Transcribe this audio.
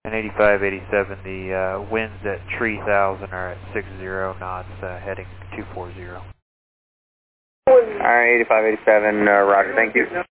And 8587, the winds at 3000 are at 60 knots, heading 240. Alright, 8587, Roger, thank you.